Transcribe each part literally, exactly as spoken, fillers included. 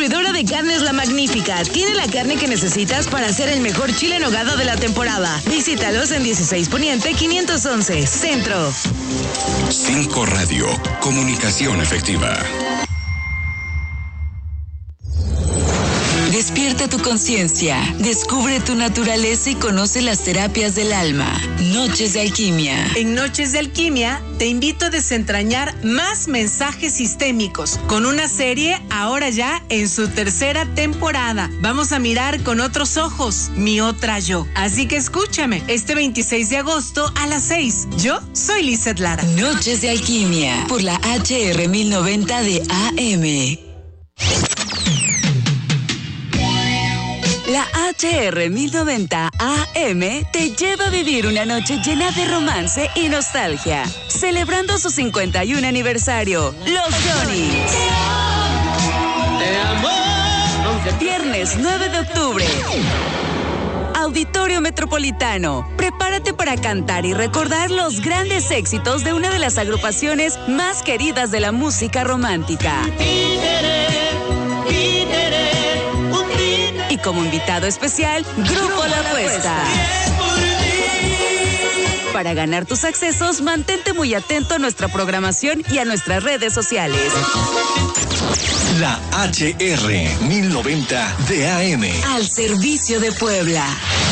Distribuidora de carnes La Magnífica. Tiene la carne que necesitas para hacer el mejor chile en nogada de la temporada. Visítalos en dieciséis Poniente quinientos once, Centro. cinco Radio, comunicación efectiva. Despierta tu conciencia, descubre tu naturaleza y conoce las terapias del alma. Noches de Alquimia. En Noches de Alquimia te invito a desentrañar más mensajes sistémicos con una serie ahora ya en su tercera temporada. Vamos a mirar con otros ojos mi otra yo. Así que escúchame este veintiséis de agosto a las seis. Yo soy Lizeth Lara. Noches de Alquimia por la H R mil noventa de A M. La H R mil noventa A M te lleva a vivir una noche llena de romance y nostalgia, celebrando su cincuenta y uno aniversario. Los Johnnys. Viernes nueve de octubre. Auditorio Metropolitano. Prepárate para cantar y recordar los grandes éxitos de una de las agrupaciones más queridas de la música romántica. Y como invitado especial, Grupo La Apuesta. Para ganar tus accesos, mantente muy atento a nuestra programación y a nuestras redes sociales. La H R mil noventa de A M. Al servicio de Puebla.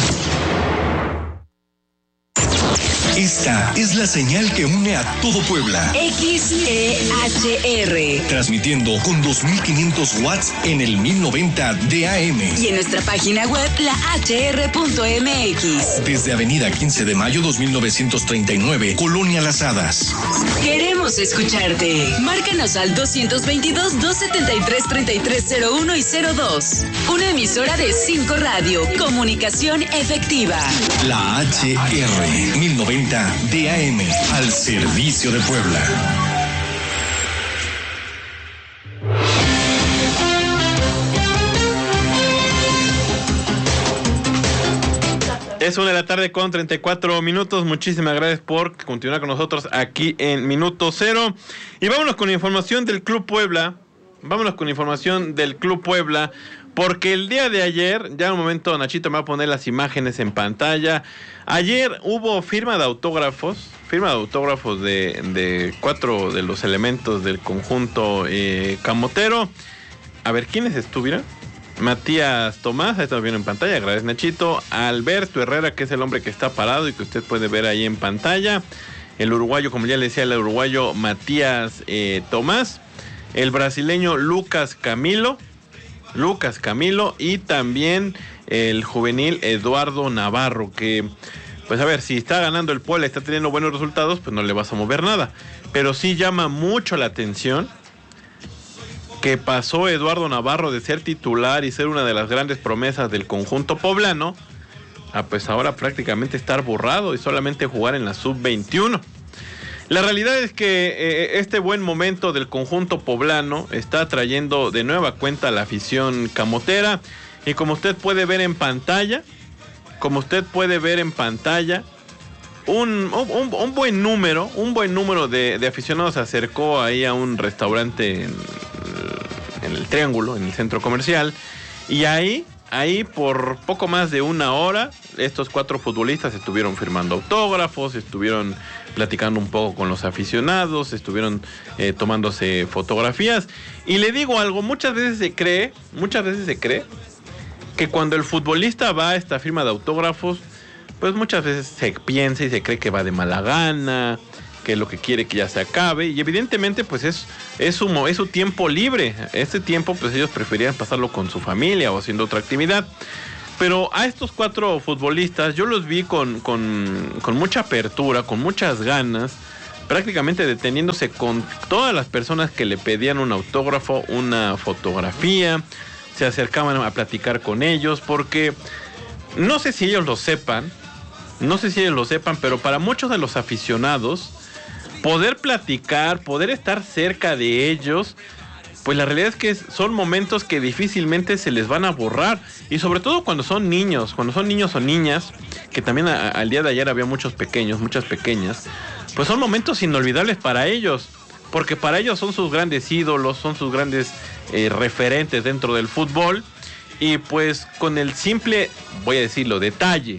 Esta es la señal que une a todo Puebla. X E H R. Transmitiendo con dos mil quinientos watts en el mil noventa de A M. Y en nuestra página web, la H R punto M X. Desde Avenida quince de mayo dos mil novecientos treinta y nueve, Colonia Las Hadas. Queremos escucharte. Márcanos al doscientos veintidós, doscientos setenta y tres, treinta y tres cero uno y cero dos. Una emisora de cinco Radio. Comunicación efectiva. La H R mil noventa de A M, al servicio de Puebla. Es una de la tarde con treinta y cuatro minutos. Muchísimas gracias por continuar con nosotros aquí en Minuto Cero. Y vámonos con información del Club Puebla. Vámonos con información del Club Puebla. Porque el día de ayer, ya un momento Nachito me va a poner las imágenes en pantalla. Ayer hubo firma de autógrafos, firma de autógrafos de, de cuatro de los elementos del conjunto eh, camotero. A ver, ¿quiénes estuvieron? Matías Tomás, ahí estamos viendo en pantalla, gracias Nachito. Alberto Herrera, que es el hombre que está parado y que usted puede ver ahí en pantalla. El uruguayo, como ya le decía, el uruguayo Matías eh, Tomás. El brasileño Lucas Camilo. Lucas Camilo y también el juvenil Eduardo Navarro, que pues a ver, si está ganando el Puebla, está teniendo buenos resultados, pues no le vas a mover nada, pero sí llama mucho la atención que pasó Eduardo Navarro de ser titular y ser una de las grandes promesas del conjunto poblano a pues ahora prácticamente estar borrado y solamente jugar en la sub veintiuno. La realidad es que eh, este buen momento del conjunto poblano está trayendo de nueva cuenta a la afición camotera y como usted puede ver en pantalla, como usted puede ver en pantalla, un, un, un buen número, un buen número de, de aficionados se acercó ahí a un restaurante en, en el Triángulo, en el centro comercial, y ahí, ahí por poco más de una hora, estos cuatro futbolistas estuvieron firmando autógrafos, estuvieron platicando un poco con los aficionados, estuvieron eh, tomándose fotografías. Y le digo algo, muchas veces se cree, muchas veces se cree que cuando el futbolista va a esta firma de autógrafos, pues muchas veces se piensa y se cree que va de mala gana, que lo que quiere que ya se acabe, y evidentemente pues es, es, su, es su tiempo libre. Este tiempo pues ellos preferían pasarlo con su familia o haciendo otra actividad. Pero a estos cuatro futbolistas yo los vi con, con, con mucha apertura, con muchas ganas, prácticamente deteniéndose con todas las personas que le pedían un autógrafo, una fotografía, se acercaban a platicar con ellos, porque no sé si ellos lo sepan, no sé si ellos lo sepan, pero para muchos de los aficionados, poder platicar, poder estar cerca de ellos, pues la realidad es que son momentos que difícilmente se les van a borrar. Y sobre todo cuando son niños, cuando son niños o niñas, que también a, al día de ayer había muchos pequeños, muchas pequeñas, pues son momentos inolvidables para ellos. porque para ellos son sus grandes ídolos, son sus grandes eh, referentes dentro del fútbol, y pues con el simple, voy a decirlo, detalle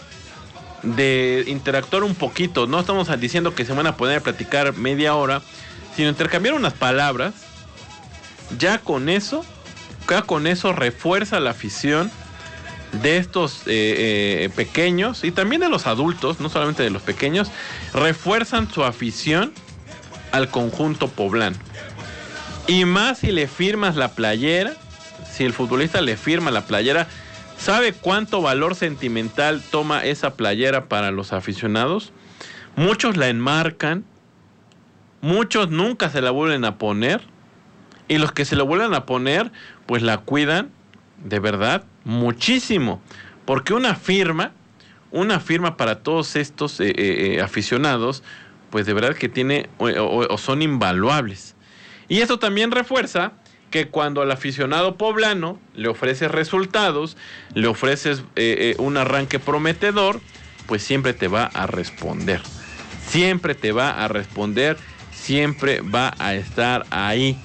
de interactuar un poquito, no estamos diciendo que se van a poner a platicar media hora, sino intercambiar unas palabras, ya con eso, ya con eso refuerza la afición de estos eh, eh, pequeños y también de los adultos, no solamente de los pequeños, refuerzan su afición al conjunto poblano. Y más si le firmas la playera, si el futbolista le firma la playera, ¿sabe cuánto valor sentimental toma esa playera para los aficionados? Muchos la enmarcan, muchos nunca se la vuelven a poner, y los que se la vuelven a poner, pues la cuidan de verdad muchísimo, porque una firma, una firma para todos estos eh, eh, aficionados, pues de verdad que tiene o, o, o son invaluables. Y esto también refuerza que cuando al aficionado poblano le ofreces resultados, le ofreces eh, eh, un arranque prometedor, pues siempre te va a responder. Siempre te va a responder, siempre va a estar ahí.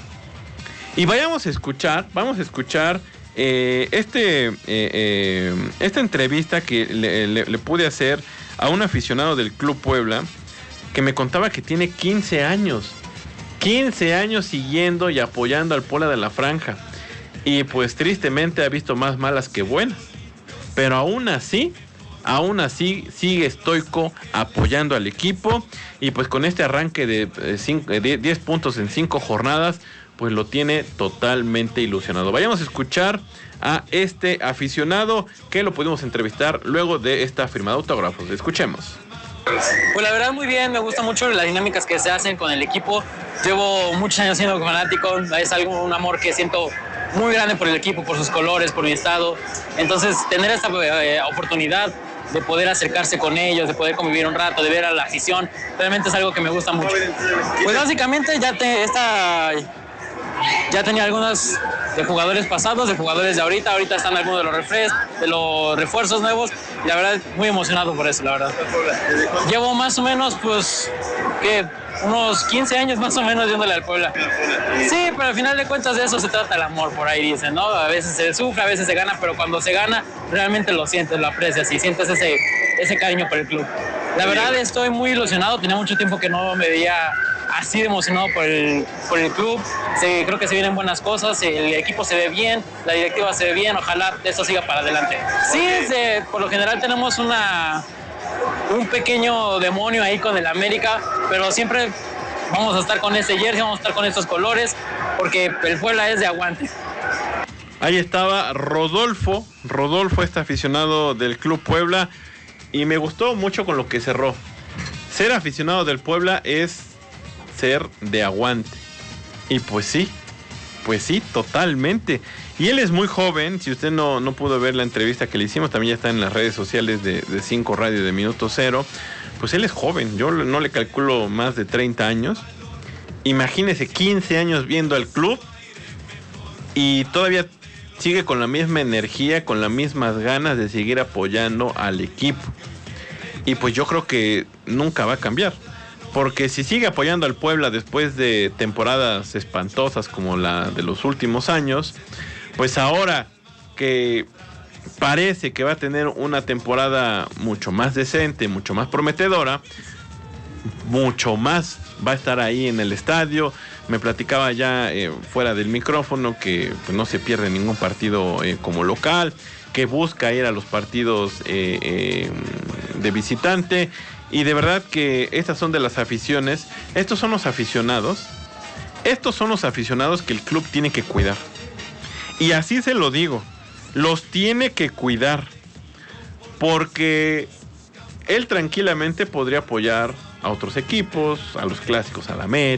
Y vayamos a escuchar, vamos a escuchar eh, este, eh, eh, esta entrevista que le, le, le pude hacer a un aficionado del Club Puebla, que me contaba que tiene quince años. quince años siguiendo y apoyando al Puebla de la Franja. Y pues tristemente ha visto más malas que buenas. Pero aún así, aún así sigue estoico apoyando al equipo. Y pues con este arranque de diez puntos en cinco jornadas, pues lo tiene totalmente ilusionado. Vayamos a escuchar a este aficionado que lo pudimos entrevistar luego de esta firma de autógrafos. Escuchemos. Pues la verdad muy bien, me gustan mucho las dinámicas que se hacen con el equipo. Llevo muchos años siendo fanático, es algo, un amor que siento muy grande por el equipo, por sus colores, por mi estado. Entonces tener esta eh, oportunidad de poder acercarse con ellos, de poder convivir un rato, de ver a la afición, realmente es algo que me gusta mucho. Pues básicamente ya te, esta, ya tenía algunos de jugadores pasados, de jugadores de ahorita, ahorita están algunos de los refres, de los refuerzos nuevos, y la verdad muy emocionado por eso, la verdad. Llevo más o menos, pues, ¿qué? Unos quince años más o menos yéndole al Puebla. Sí, pero al final de cuentas de eso se trata el amor, por ahí dicen, ¿no? A veces se sufre, a veces se gana, pero cuando se gana realmente lo sientes, lo aprecias y sientes ese, ese cariño por el club. La verdad estoy muy ilusionado, tenía mucho tiempo que no me veía así de emocionado por el, por el club. Se, creo que se vienen buenas cosas, el equipo se ve bien, la directiva se ve bien, ojalá eso siga para adelante. Sí, de, por lo general tenemos una, un pequeño demonio ahí con el América, pero siempre vamos a estar con este jersey, vamos a estar con estos colores, porque el Puebla es de aguante. Ahí estaba Rodolfo, Rodolfo, este aficionado del Club Puebla, y me gustó mucho con lo que cerró. Ser aficionado del Puebla es ser de aguante. Y pues sí, pues sí, totalmente. Y él es muy joven, si usted no, no pudo ver la entrevista que le hicimos, también ya está en las redes sociales de, de cinco Radio de Minuto Cero. Pues él es joven, yo no le calculo más de treinta años. Imagínese quince años viendo al club y todavía sigue con la misma energía, con las mismas ganas de seguir apoyando al equipo. Y pues yo creo que nunca va a cambiar. Porque si sigue apoyando al Puebla después de temporadas espantosas como la de los últimos años, pues ahora que parece que va a tener una temporada mucho más decente, mucho más prometedora, mucho más va a estar ahí en el estadio. Me platicaba ya eh, fuera del micrófono que pues, no se pierde ningún partido eh, como local, que busca ir a los partidos eh, eh, de visitante. Y de verdad que estas son de las aficiones, estos son los aficionados, estos son los aficionados que el club tiene que cuidar. Y así se lo digo, los tiene que cuidar, porque él tranquilamente podría apoyar a otros equipos, a los clásicos, a la América.